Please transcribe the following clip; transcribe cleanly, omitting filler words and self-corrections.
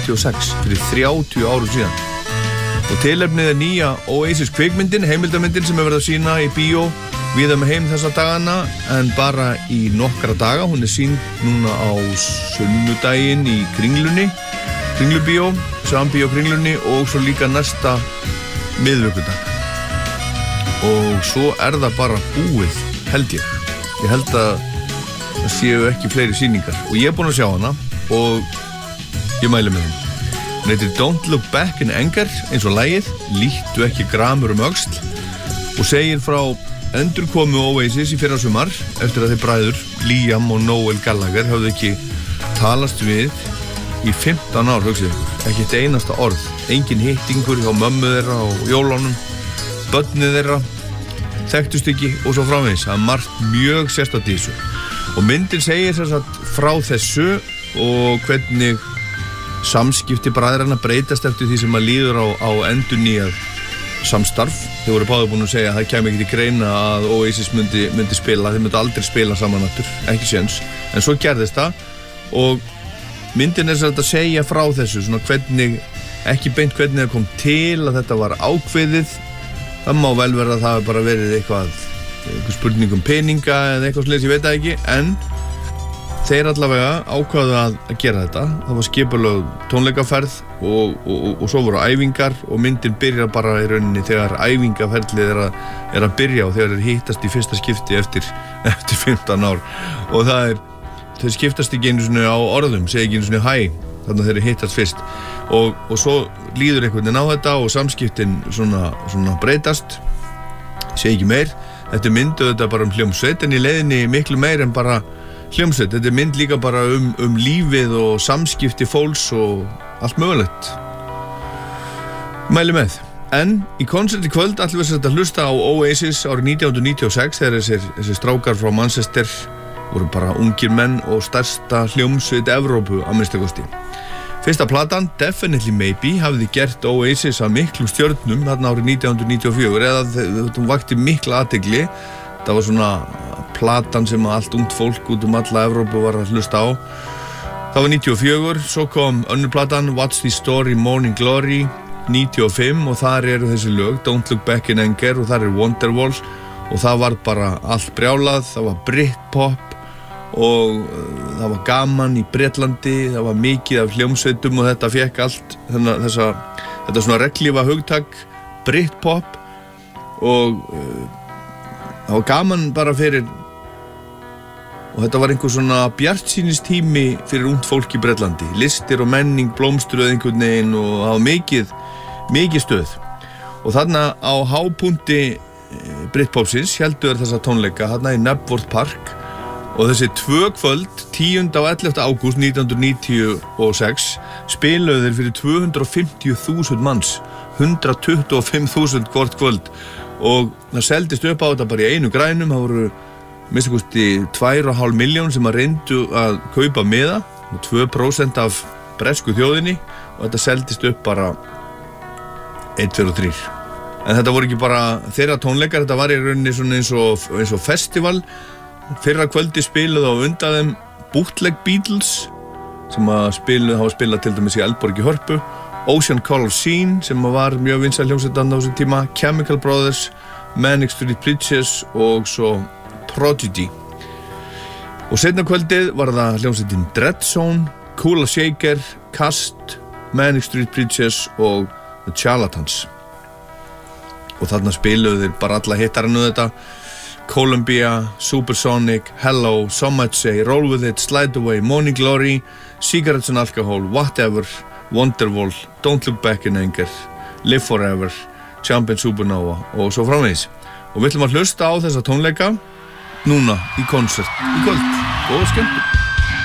1996 fyrir 30 árum síðan. Og tilefnið nýja Oasis kvikmyndin, heimildarmyndin sem verið að sýna í bíó víða með heim þessa dagana, en bara í nokkra daga. Hún sýnd núna á sunnudaginn í Kringlubíó, Sambíó Kringlunni, og svo líka næsta miðvikudag. Og svo það bara búið, held ég. Ég held að það séu ekki fleiri sýningar. Og ég búinn að sjá hana og ég mæli með henni. Hún heitir Don't Look Back in Anger, eins og lagið, líttu ekki gramur öxl, og segir frá endurkomu Oasis í fyrrasumar eftir að þeir bræður, Liam og Noel Gallagher, höfðu ekki talast við í 15 ár, hugsið ykkur. Ekki eitt einasta orð, engin hittingur hjá mömmu þeirra og jólunum, börnið þeirra, þekktust ekki og svo framvegis. Það margt mjög sérstakt í þessu. Og myndin segir sem sagt frá þessu og hvernig samskipti bræðranna breytast eftir því sem að líður á endurnýjað samstarf. Þeir voru báðir búin að segja að það kæmi ekki til greina að Oasis myndi spila, þeir myndi aldrei spila saman aftur, ekki séns. En svo gerðist það og myndin sem að segja frá þessu, svona hvernig, ekki beint hvernig það kom til að þetta var ákveðið. Það má vel vera að það hafi bara verið eitthvað spurning peninga eða eitthvað sliðis, ég veit það ekki, en þeir allavega ákváðu að gera þetta. Það var skipulögð tónleikaferð og svo voru æfingar, og myndin byrjar bara í rauninni þegar æfingaferðlið að byrja og þegar þeir hittast í fyrsta skipti eftir 15 ár. Og þeir skiptast ekki einu svona á orðum, segja ekki einu svona hæ, þannig að þeir hittast fyrst. Og svo líður einhvern veginn á þetta og samskiptin svona breytast, segja ekki meir. Þetta myndu þetta bara hljómsveit, en í leiðinni miklu meir en bara hljómsveit. Þetta mynd líka bara lífið og samskipti fólks og allt mögulegt. Mæli með. En í konserti kvöld ætlum við að hlusta á Oasis árið 1996 þegar þessir strákar frá Manchester voru bara ungir menn og stærsta hljómsveit Evrópu að minnsta kosti. Fyrsta platan, Definitely Maybe, hafði gert Oasis að miklum stjörnum þarna árið 1994, eða hún vakti mikla athygli. Það var svona platan sem allt ungt fólk út alla Evrópu var að hlusta á. Það var 94, svo kom önnur platan, What's the Story, Morning Glory, 95, og þar eru þessi lög, Don't Look Back in Anger, og þar Wonderwall, og það var bara allt brjálað. Það var Britpop og það var gaman í Bretlandi, það var mikið af hljómsveitum og þetta fekk allt þetta svona reglífa hugtak Britpop, og það var gaman bara fyrir, og þetta var einhver svona bjartsýnistími fyrir ungt fólk í Bretlandi. Listir og menning blómstruð einhvern veginn og það var mikið stöð. Og þarna á hápunkti Britpopsins héldu þeir þessa tónleika þarna í Knebworth Park, og þessi 2 kvöld, 10. og 11. ágúst 1996, spiluðu þeir fyrir 250.000 manns, 125.000 hvort kvöld, og það seldist upp á þetta bara í einu grænum. Það voru minnst kosti 2,5 milljón sem að reyndu að kaupa miða, og 2% af bresku þjóðinni, og þetta seldist upp bara 1, 2 og 3. En þetta voru ekki bara þeirra tónleikar, þetta var í rauninni svona eins og festival. Fyrra kvöldi spiluðu á undan þeim Bootleg Beatles sem hafa spilað til dæmis í Eldborg í Hörpu, Ocean Color Scene sem var mjög vinsæl hljómsveit á þessum tíma, Chemical Brothers, Manic Street Preachers og svo Prodigy. Og seinna kvöldið var það hljómsveitin Dread Zone, Kula Shaker, Cast, Manic Street Preachers og The Charlatans. Og þarna spiluðu þeir bara alla hittarinn þetta: Columbia, Supersonic, Hello, Some Might Say, Roll With It, Slide Away, Morning Glory, Cigarettes and Alcohol, Whatever, Wonderwall, Don't Look Back in Anger, Live Forever, Champion Supernova og svo framvegis. Og við ætlum að hlusta á þessa tónleika núna í konsert í kvöld. Góða skemmtun!